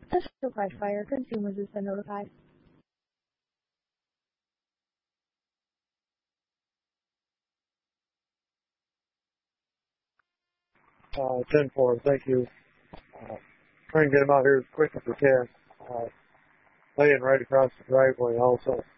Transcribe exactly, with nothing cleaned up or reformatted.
A surprise fire. Consumers has been notified. Uh, ten four, thank you. Uh, try and get them out here as quick as we can. Uh, laying right across the driveway also.